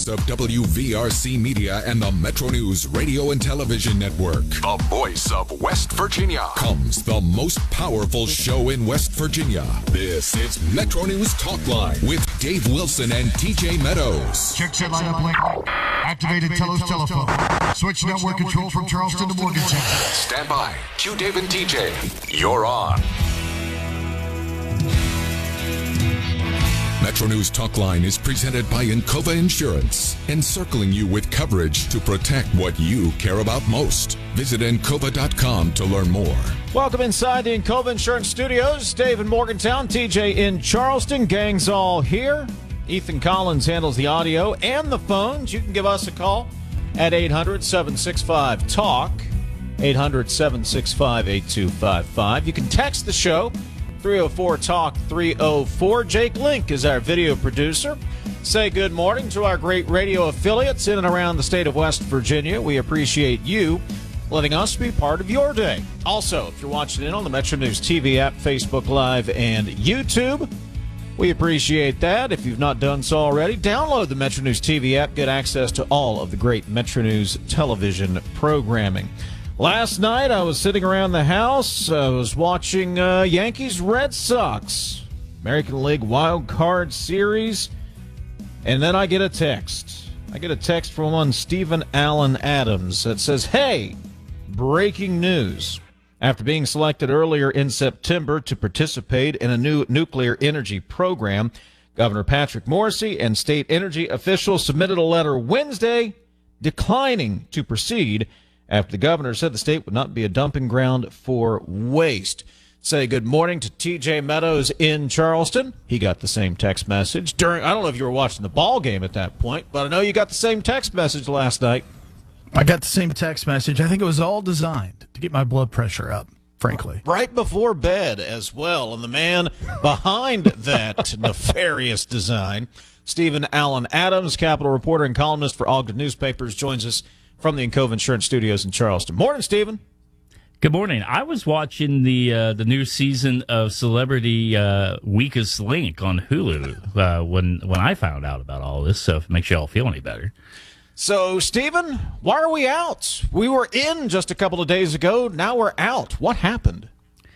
voice of WVRC Media and the Metro News Radio and Television Network, the voice of West Virginia, comes the most powerful show in West Virginia. This is Metro News Talk Line with Dave Wilson and TJ Meadows. Check set lineup link. Activated Telos telephone. Switch network control from Charleston to Morgantown. Stand by. Q Dave and TJ. You're on. Metro News Talk Line is presented by Encova Insurance, encircling you with coverage to protect what you care about most. Visit Encova.com to learn more. Welcome inside the Encova Insurance Studios. Dave in Morgantown, TJ in Charleston. Gang's all here. Ethan Collins handles the audio and the phones. You can give us a call at 800-765-TALK, 800-765-8255. You can text the show, 304-TALK-304. Jake Link is our video producer. Say good morning to our great radio affiliates in and around the state of West Virginia. We appreciate you letting us be part of your day. Also, if you're watching in on the Metro News TV app, Facebook Live, and YouTube, we appreciate that. If you've not done so already, download the Metro News TV app. Get access to all of the great Metro News television programming. Last night, I was sitting around the house. I was watching Yankees-Red Sox, American League Wild Card Series, and then I get a text. I get a text from one Stephen Allen Adams that says, "Hey, breaking news. After being selected earlier in September to participate in a new nuclear energy program, Governor Patrick Morrisey and state energy officials submitted a letter Wednesday declining to proceed after the governor said the state would not be a dumping ground for waste." Say good morning to TJ Meadows in Charleston. He got the same text message I don't know if you were watching the ball game at that point, but I know you got the same text message last night. I got the same text message. I think it was all designed to get my blood pressure up, frankly. Right before bed as well. And the man behind that nefarious design, Stephen Allen Adams, Capitol reporter and columnist for Ogden Newspapers, joins us from the Encova Insurance Studios in Charleston. Morning, Stephen. Good morning. I was watching the new season of Celebrity Weakest Link on Hulu when I found out about all this, so if it makes you all feel any better. So, Stephen, why are we out? We were in just a couple of days ago. Now we're out. What happened?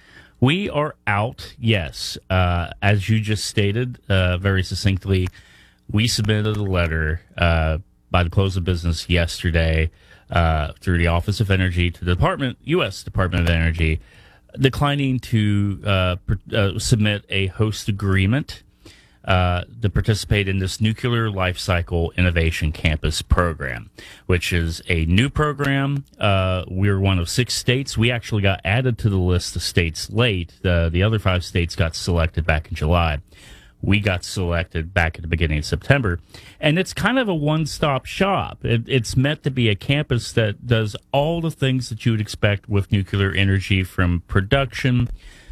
We are out, yes. As you just stated very succinctly, we submitted a letter by the close of business yesterday through the Office of Energy to the U.S. Department of Energy, declining to submit a host agreement to participate in this Nuclear Life Cycle Innovation Campus program, which is a new program. We're one of 6 states. We actually got added to the list of states late. The other 5 states got selected back in July. We got selected back at the beginning of September. And it's kind of a one-stop shop. It's meant to be a campus that does all the things that you would expect with nuclear energy, from production,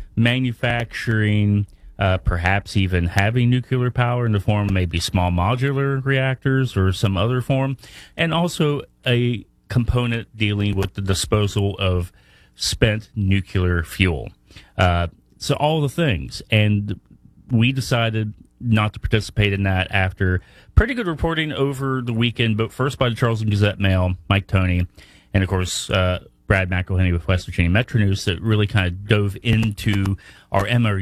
manufacturing, perhaps even having nuclear power in the form of maybe small modular reactors or some other form, and also a component dealing with the disposal of spent nuclear fuel. So all the things. And we decided not to participate in that after pretty good reporting over the weekend, but first by the Charleston Gazette-Mail, Mike Toney, and of course Brad McElhenney with West Virginia Metro News, that really kind of dove into our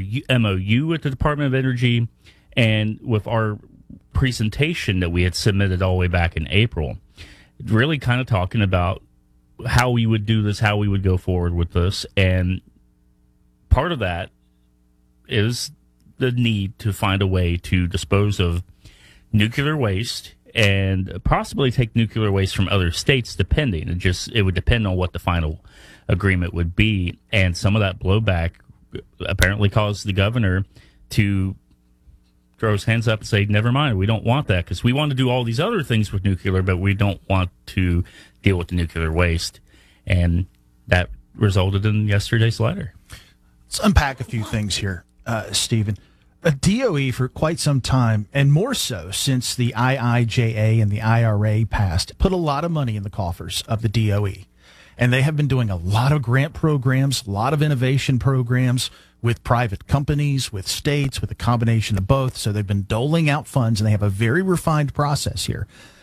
MOU with the Department of Energy and with our presentation that we had submitted all the way back in April, really kind of talking about how we would do this, how we would go forward with this. And part of that is the need to find a way to dispose of nuclear waste and possibly take nuclear waste from other states, depending. It would depend on what the final agreement would be. And some of that blowback apparently caused the governor to throw his hands up and say, never mind, we don't want that, because we want to do all these other things with nuclear, but we don't want to deal with the nuclear waste. And that resulted in yesterday's letter. Let's unpack a few things here, Stephen. DOE for quite some time, and more so since the IIJA and the IRA passed, put a lot of money in the coffers of the DOE. And they have been doing a lot of grant programs, a lot of innovation programs with private companies, with states, with a combination of both. So they've been doling out funds, and they have a very refined process here.